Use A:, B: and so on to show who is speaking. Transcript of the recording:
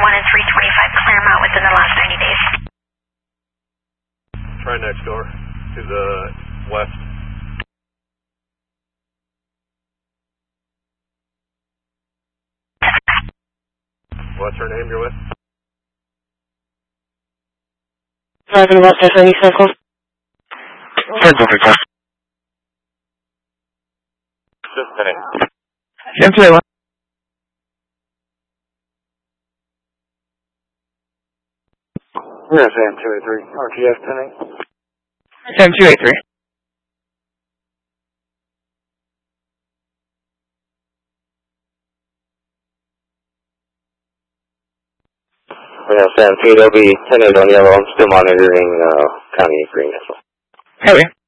A: 1 and 325 Claremont within the last 90 days.
B: Try next door to the west. What's her name you're with?
C: Driving about 70 circle.
B: Just a minute.
C: Sam 281.
D: We're Sam 283. RTF 10-8.
C: Sam 283.
D: Yeah, Sam 2, they'll be 10-8 on yellow. I'm still monitoring County Green.
C: Copy.